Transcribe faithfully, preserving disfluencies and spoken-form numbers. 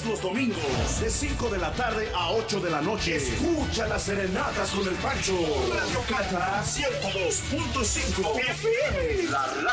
Todos los domingos, de cinco de la tarde a ocho de la noche. Escucha las serenatas con el Pancho. Radio Cata ciento dos punto cinco F M. La